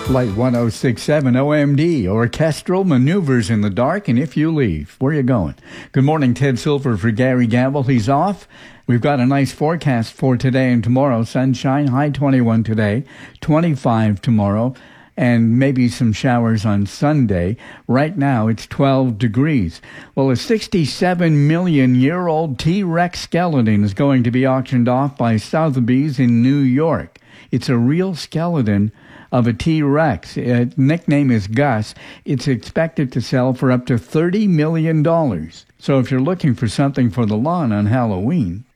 Flight 1067 OMD, orchestral maneuvers in the dark, and if you leave, where are you going? Good morning, Ted Silver for Gary Gamble. He's off. We've got a nice forecast for today and tomorrow. Sunshine, high 21 today, 25 tomorrow, and maybe some showers on Sunday. Right now, it's 12 degrees. Well, a 67 million-year-old T-Rex skeleton is going to be auctioned off by Sotheby's in New York. It's a real skeleton of a T-Rex. Its nickname is Gus. It's expected to sell for up to $30 million. So if you're looking for something for the lawn on Halloween,